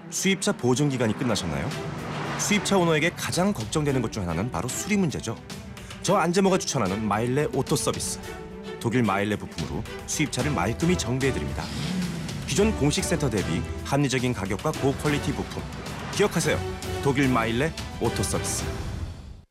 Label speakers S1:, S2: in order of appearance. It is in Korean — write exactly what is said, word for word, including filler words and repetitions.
S1: 수입차 보증 기간이 끝나셨나요? 수입차 오너에게 가장 걱정되는 것 중 하나는 바로 수리 문제죠. 저 안재모가 추천하는 마일레 오토 서비스. 독일 마일레 부품으로 수입차를 말끔히 정비해드립니다. 기존 공식 센터 대비 합리적인 가격과 고퀄리티 부품. 기억하세요. 독일 마일레 오토 서비스.